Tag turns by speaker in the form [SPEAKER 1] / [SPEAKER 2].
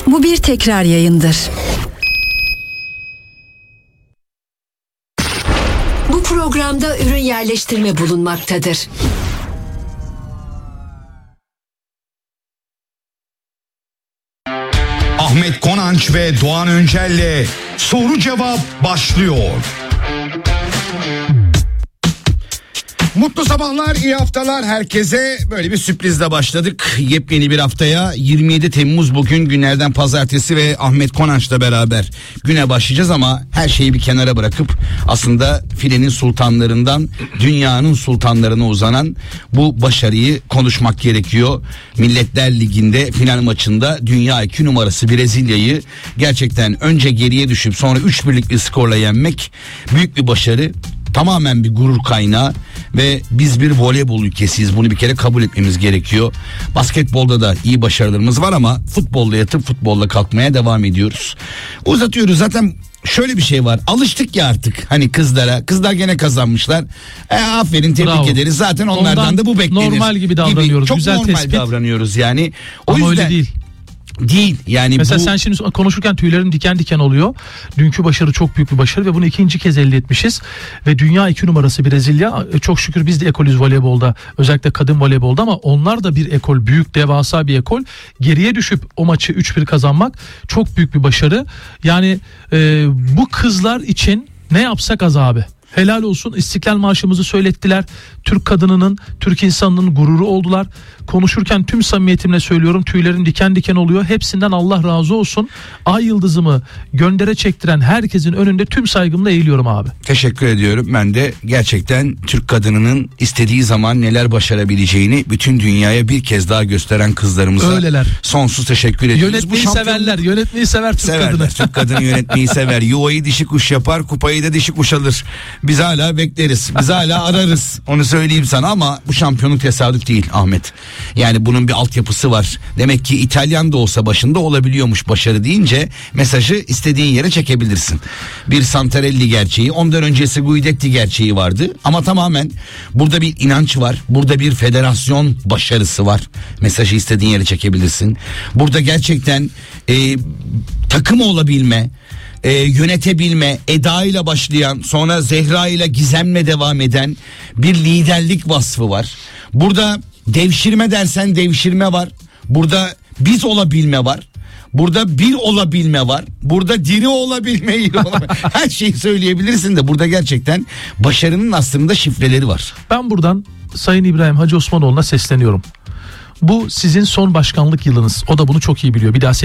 [SPEAKER 1] Bu bir tekrar yayındır.
[SPEAKER 2] Bu programda ürün yerleştirme bulunmaktadır.
[SPEAKER 3] Ahmet Konanç ve Doğan Öncel'le Soru Cevap başlıyor. Mutlu sabahlar, iyi haftalar herkese. Böyle bir sürprizle başladık. Yepyeni bir haftaya 27 Temmuz bugün, günlerden pazartesi ve Ahmet Konanç'la beraber güne başlayacağız ama her şeyi bir kenara bırakıp aslında filenin sultanlarından dünyanın sultanlarına uzanan bu başarıyı konuşmak gerekiyor. Milletler Ligi'nde final maçında dünya 2 numarası Brezilya'yı gerçekten önce geriye düşüp sonra 3-1'lik bir skorla yenmek büyük bir başarı. Tamamen bir gurur kaynağı ve biz bir voleybol ülkesiyiz. Bunu bir kere kabul etmemiz gerekiyor. Basketbolda da iyi başarılarımız var ama futbolda yatıp futbolla kalkmaya devam ediyoruz. Uzatıyoruz zaten. Şöyle bir şey var, alıştık ya artık hani kızlara, kızlar gene kazanmışlar, aferin, tebrik ederiz, zaten onlardan da bu beklenir
[SPEAKER 4] normal gibi davranıyoruz,
[SPEAKER 3] çok
[SPEAKER 4] güzel
[SPEAKER 3] normal
[SPEAKER 4] tespit
[SPEAKER 3] davranıyoruz yani. O
[SPEAKER 4] ama
[SPEAKER 3] yüzden
[SPEAKER 4] öyle değil
[SPEAKER 3] yani.
[SPEAKER 4] Mesela sen şimdi konuşurken tüylerin diken diken oluyor. Dünkü başarı çok büyük bir başarı ve bunu ikinci kez elde etmişiz. Ve dünya 2 numarası Brezilya. Çok şükür biz de ekolüz voleybolda. Özellikle kadın voleybolda ama onlar da bir ekol. Büyük, devasa bir ekol. Geriye düşüp o maçı 3-1 kazanmak çok büyük bir başarı. Yani bu kızlar için ne yapsak az abi. Helal olsun, İstiklal Marşımızı söylettiler. Türk kadınının, Türk insanının gururu oldular. Konuşurken tüm samimiyetimle söylüyorum, tüylerim diken diken oluyor. Hepsinden Allah razı olsun. Ay yıldızımı göndere çektiren herkesin önünde tüm saygımla eğiliyorum abi.
[SPEAKER 3] Teşekkür ediyorum. Ben de gerçekten Türk kadınının istediği zaman neler başarabileceğini bütün dünyaya bir kez daha gösteren kızlarımıza
[SPEAKER 4] öyleler.
[SPEAKER 3] Sonsuz teşekkür ediyoruz.
[SPEAKER 4] Yönetmeyi severler, yönetmeyi sever Türk kadını.
[SPEAKER 3] Türk kadını yönetmeyi sever. Yuvayı dişi kuş yapar, kupayı da dişi kuş alır. Biz hala bekleriz. Biz hala ararız. Onu söyleyeyim sana ama bu şampiyonluk tesadüf değil Ahmet. Yani bunun bir altyapısı var. Demek ki İtalyan da olsa başında olabiliyormuş başarı deyince mesajı istediğin yere çekebilirsin. Bir Santarelli gerçeği, ondan öncesi Guidetti gerçeği vardı. Ama tamamen burada bir inanç var. Burada bir federasyon başarısı var. Mesajı istediğin yere çekebilirsin. Burada gerçekten takım olabilme, yönetebilme, Eda ile başlayan, sonra Zehra ile Gizem'le devam eden bir liderlik vasfı var. Burada devşirme dersen devşirme var. Burada biz olabilme var. Burada bir olabilme var. Burada diri olabilme, her şeyi söyleyebilirsin de burada gerçekten başarının aslında şifreleri var.
[SPEAKER 4] Ben buradan Sayın İbrahim Hacı Osmanoğlu'na sesleniyorum. Bu sizin son başkanlık yılınız. O da bunu çok iyi biliyor. Bir daha